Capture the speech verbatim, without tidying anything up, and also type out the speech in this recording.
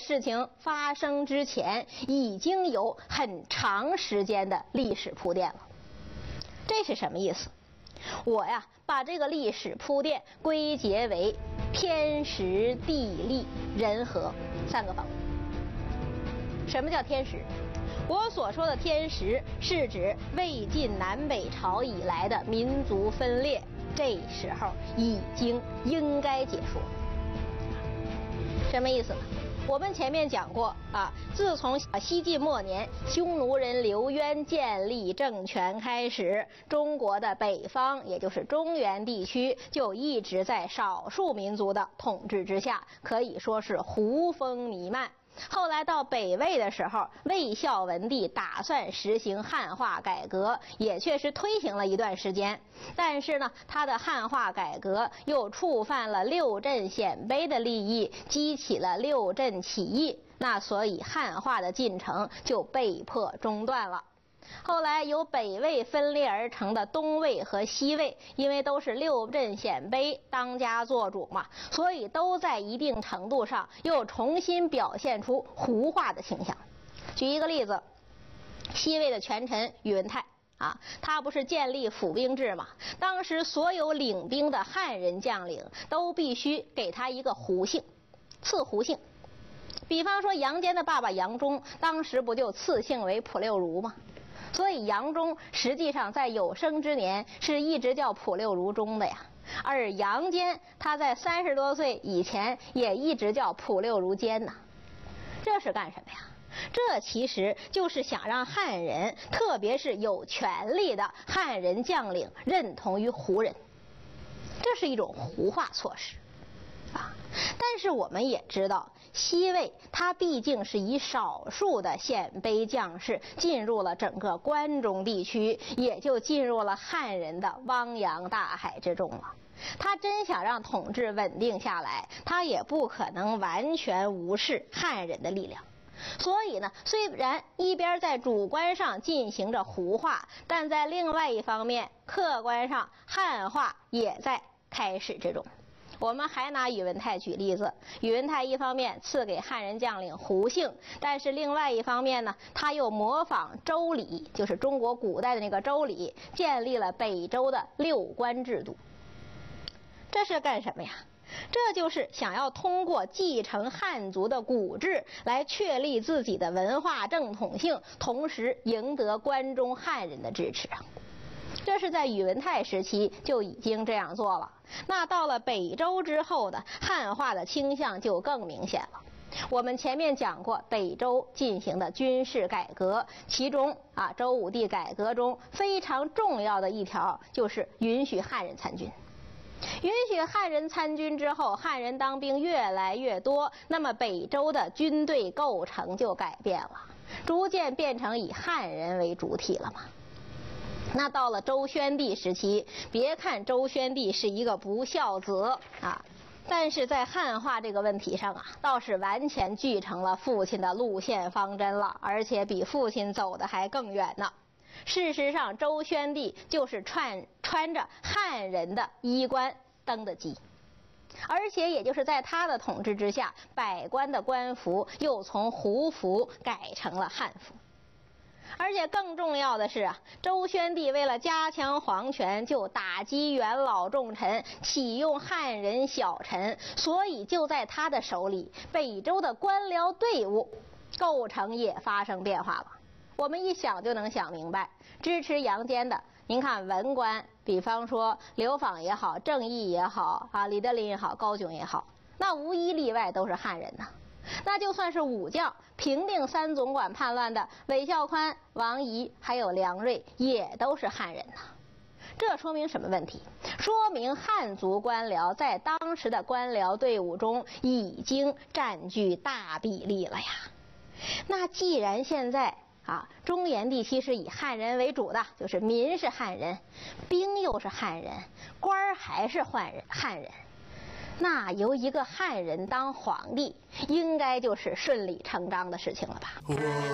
事情发生之前，已经有很长时间的历史铺垫了。这是什么意思？我呀，把这个历史铺垫归结为天时、地利、人和三个方面。什么叫天时？我所说的天时，是指魏晋南北朝以来的民族分裂，这时候已经应该结束了。什么意思呢？我们前面讲过啊，自从西晋末年匈奴人刘渊建立政权开始，中国的北方，也就是中原地区，就一直在少数民族的统治之下，可以说是胡风弥漫。后来到北魏的时候，魏孝文帝打算实行汉化改革，也确实推行了一段时间。但是呢，他的汉化改革又触犯了六镇鲜卑的利益，激起了六镇起义，那所以汉化的进程就被迫中断了。后来由北魏分裂而成的东魏和西魏，因为都是六镇鲜卑当家做主嘛，所以都在一定程度上又重新表现出胡化的倾向。举一个例子，西魏的权臣宇文泰啊，他不是建立府兵制嘛？当时所有领兵的汉人将领都必须给他一个胡姓，赐胡姓。比方说杨坚的爸爸杨忠，当时不就赐姓为普六如吗？所以杨忠实际上在有生之年是一直叫普六如忠的呀，而杨坚他在三十多岁以前也一直叫普六如坚呢。这是干什么呀？这其实就是想让汉人，特别是有权力的汉人将领认同于胡人，这是一种胡化措施啊。但是我们也知道，西魏它毕竟是以少数的鲜卑将士进入了整个关中地区，也就进入了汉人的汪洋大海之中了。他真想让统治稳定下来，他也不可能完全无视汉人的力量。所以呢，虽然一边在主观上进行着胡化，但在另外一方面，客观上汉化也在开始之中。我们还拿宇文泰举例子，宇文泰一方面赐给汉人将领胡姓，但是另外一方面呢，他又模仿周礼，就是中国古代的那个周礼，建立了北周的六官制度。这是干什么呀？这就是想要通过继承汉族的古制来确立自己的文化正统性，同时赢得关中汉人的支持啊。这是在宇文泰时期就已经这样做了。那到了北周之后呢，汉化的倾向就更明显了。我们前面讲过北周进行的军事改革，其中啊周武帝改革中非常重要的一条就是允许汉人参军。允许汉人参军之后，汉人当兵越来越多，那么北周的军队构成就改变了，逐渐变成以汉人为主体了嘛。那到了周宣帝时期，别看周宣帝是一个不孝子啊，但是在汉化这个问题上啊，倒是完全继承了父亲的路线方针了，而且比父亲走的还更远呢。事实上，周宣帝就是穿穿着汉人的衣冠登的基，而且也就是在他的统治之下，百官的官服又从胡服改成了汉服。而且更重要的是啊，周宣帝为了加强皇权，就打击元老重臣，启用汉人小臣，所以就在他的手里，北周的官僚队伍构成也发生变化了。我们一想就能想明白，支持杨坚的，您看文官，比方说刘昉也好，郑义也好啊，李德林也好，高炯也好，那无一例外都是汉人呐。那就算是武将，平定三总管叛乱的韦孝宽、王仪还有梁瑞，也都是汉人呐。这说明什么问题？说明汉族官僚在当时的官僚队伍中已经占据大比例了呀。那既然现在啊，中原地区是以汉人为主的，就是民是汉人，兵又是汉人，官还是汉人汉人，那由一个汉人当皇帝，应该就是顺理成章的事情了吧。